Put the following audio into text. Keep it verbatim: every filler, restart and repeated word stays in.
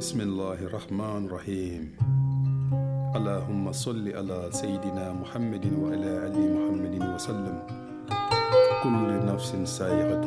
bismillahi rahmaani rahim allahumma salli ala sayidina muhammadin wa ala ali muhammadin wa sallam kullu nafsin saayiqatu